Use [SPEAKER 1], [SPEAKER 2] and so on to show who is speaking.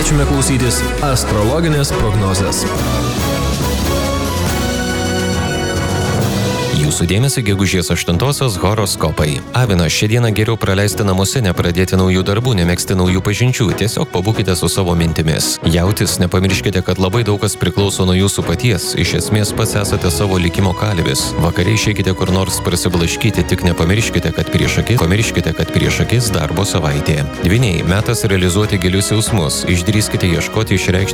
[SPEAKER 1] kviečiame klausytis astrologinės prognozės.
[SPEAKER 2] Jūsų dėmesį gegužės 8-osios horoskopai. Avino, šią dieną geriau praleisti namuose, nepradėti naujų darbų, nemėgsti naujų pažinčių, tiesiog pabūkite su savo mintimis. Jautis, nepamirškite, kad labai daug kas priklauso nuo jūsų paties, iš esmės pats esate savo likimo kalvis. Vakare išeikite kur nors prasiblaškyti, tik nepamirškite, kad prieš akis darbo savaitė. Dvyniai, metas realizuoti gilius jausmus, išdrįskite ieškoti išreikšti